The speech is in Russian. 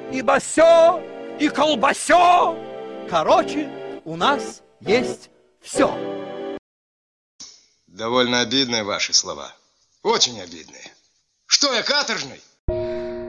и басё, и колбасё. Короче, у нас есть все. Довольно обидные ваши слова. Очень обидные. Что я, каторжный?